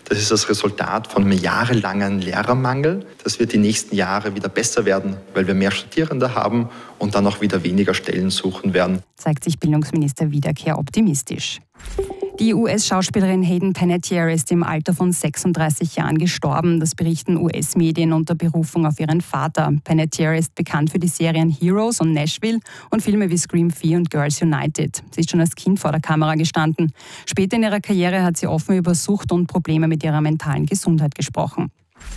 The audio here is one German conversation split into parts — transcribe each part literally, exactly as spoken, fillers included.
Das ist das Resultat von einem jahrelangen Lehrermangel. Das wird die nächsten Jahre wieder besser werden, weil wir mehr Studierende haben und dann auch wieder weniger Stellen suchen werden. Zeigt sich Bildungsminister Wiederkehr optimistisch. Die U S-Schauspielerin Hayden Panettiere ist im Alter von sechsunddreißig Jahren gestorben. Das berichten U S-Medien unter Berufung auf ihren Vater. Panettiere ist bekannt für die Serien Heroes und Nashville und Filme wie Scream vier und Girls United. Sie ist schon als Kind vor der Kamera gestanden. Später in ihrer Karriere hat sie offen über Sucht und Probleme mit ihrer mentalen Gesundheit gesprochen.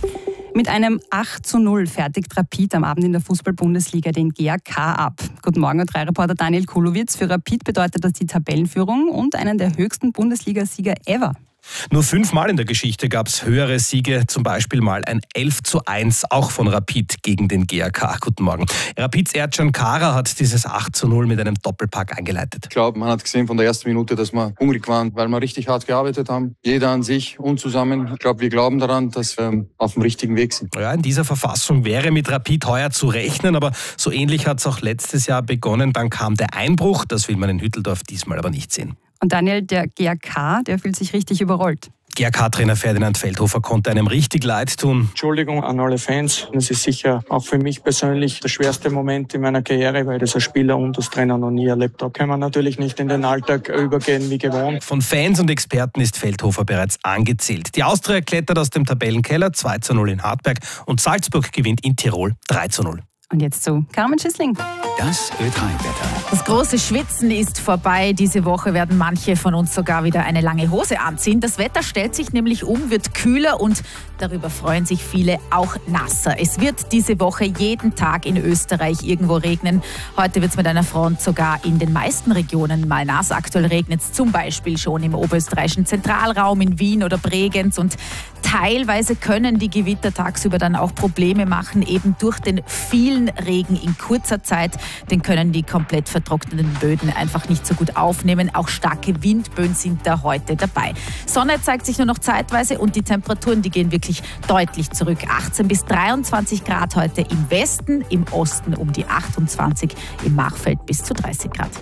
Mit einem acht zu null fertigt Rapid am Abend in der Fußball-Bundesliga den G A K ab. Guten Morgen, O drei Reporter Daniel Kulowitz. Für Rapid bedeutet das die Tabellenführung und einen der höchsten Bundesliga-Sieger ever. Nur fünfmal in der Geschichte gab es höhere Siege, zum Beispiel mal ein elf zu eins, auch von Rapid gegen den G A K. Guten Morgen. Rapids Ercan Kara hat dieses acht zu null mit einem Doppelpack eingeleitet. Ich glaube, man hat gesehen von der ersten Minute, dass wir hungrig waren, weil wir richtig hart gearbeitet haben. Jeder an sich und zusammen. Ich glaube, wir glauben daran, dass wir auf dem richtigen Weg sind. Ja, in dieser Verfassung wäre mit Rapid heuer zu rechnen, aber so ähnlich hat es auch letztes Jahr begonnen. Dann kam der Einbruch, das will man in Hütteldorf diesmal aber nicht sehen. Und Daniel, der G A K, der fühlt sich richtig überrollt. G A K-Trainer Ferdinand Feldhofer konnte einem richtig leid tun. Entschuldigung an alle Fans. Das ist sicher auch für mich persönlich der schwerste Moment in meiner Karriere, weil ich das als Spieler und als Trainer noch nie erlebt habe. Kann man natürlich nicht in den Alltag übergehen wie gewohnt. Von Fans und Experten ist Feldhofer bereits angezählt. Die Austria klettert aus dem Tabellenkeller zwei zu null in Hartberg und Salzburg gewinnt in Tirol drei zu null. Und jetzt zu Carmen Schissling. Das Ö drei Wetter. Das große Schwitzen ist vorbei. Diese Woche werden manche von uns sogar wieder eine lange Hose anziehen. Das Wetter stellt sich nämlich um, wird kühler und darüber freuen sich viele auch nasser. Es wird diese Woche jeden Tag in Österreich irgendwo regnen. Heute wird es mit einer Front sogar in den meisten Regionen mal nass. Aktuell regnet es zum Beispiel schon im oberösterreichischen Zentralraum, in Wien oder Bregenz. Und teilweise können die Gewitter tagsüber dann auch Probleme machen, eben durch den vielen Regen in kurzer Zeit. Den können die komplett vertrockneten Böden einfach nicht so gut aufnehmen. Auch starke Windböen sind da heute dabei. Sonne zeigt sich nur noch zeitweise und die Temperaturen, die gehen wirklich deutlich zurück. achtzehn bis dreiundzwanzig Grad heute im Westen, im Osten um die achtundzwanzig, im Machfeld bis zu dreißig Grad.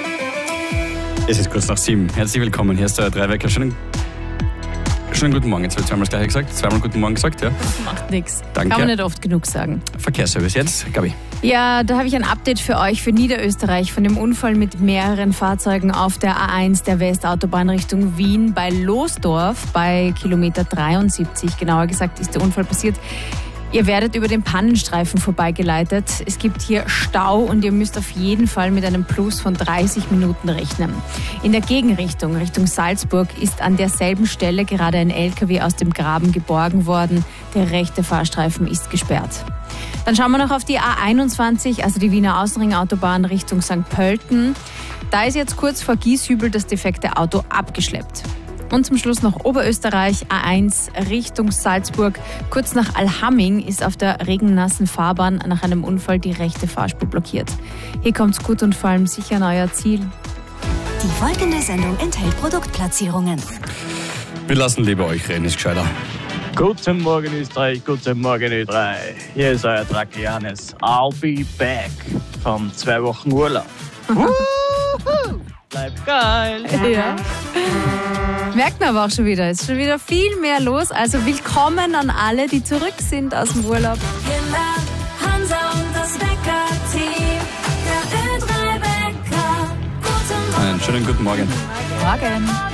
Es ist kurz nach sieben. Herzlich willkommen. Hier ist der Ö drei Wecker. Schönen Schönen guten Morgen. Jetzt habe ich zweimal das Gleiche gesagt. Zweimal guten Morgen gesagt, ja. Das macht nichts. Danke. Kann man nicht oft genug sagen. Verkehrsservice jetzt, Gabi. Ja, da habe ich ein Update für euch für Niederösterreich von dem Unfall mit mehreren Fahrzeugen auf der A eins der Westautobahn Richtung Wien bei Losdorf bei Kilometer dreiundsiebzig. Genauer gesagt ist der Unfall passiert. Ihr werdet über den Pannenstreifen vorbeigeleitet. Es gibt hier Stau und ihr müsst auf jeden Fall mit einem Plus von dreißig Minuten rechnen. In der Gegenrichtung, Richtung Salzburg, ist an derselben Stelle gerade ein L K W aus dem Graben geborgen worden. Der rechte Fahrstreifen ist gesperrt. Dann schauen wir noch auf die A einundzwanzig, also die Wiener Außenringautobahn Richtung Sankt Pölten. Da ist jetzt kurz vor Gieshübel das defekte Auto abgeschleppt. Und zum Schluss noch Oberösterreich, A eins Richtung Salzburg. Kurz nach Alhamming ist auf der regennassen Fahrbahn nach einem Unfall die rechte Fahrspur blockiert. Hier kommt's gut und vor allem sicher an euer Ziel. Die folgende Sendung enthält Produktplatzierungen. Wir lassen lieber euch reden, ist gescheiter. Guten Morgen Österreich, guten Morgen Ö drei. Hier ist euer Drake Johannes. I'll be back von zwei Wochen Urlaub. Bleibt geil. Ja. Merkt man aber auch schon wieder, es ist schon wieder viel mehr los. Also willkommen an alle, die zurück sind aus dem Urlaub. Hansa und das Wecker-Team. Der Ö drei Wecker. Guten Morgen. Einen schönen guten Morgen. Morgen.